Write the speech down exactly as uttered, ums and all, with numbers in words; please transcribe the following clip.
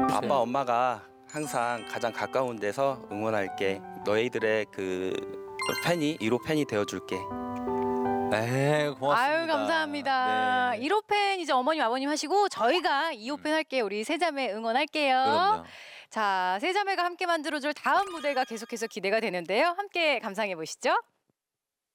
아빠 엄마가 항상 가장 가까운 데서 응원할게. 너희들의 그 팬이 일 호 팬이 되어줄게. 네, 고맙습니다. 아유, 감사합니다. 네. 일 호 팬 이제 어머님 아버님 하시고 저희가 이 호 팬 할게요. 우리 세자매 응원할게요. 그럼요. 자, 세자매가 함께 만들어줄 다음 무대가 계속해서 기대가 되는데요. 함께 감상해 보시죠.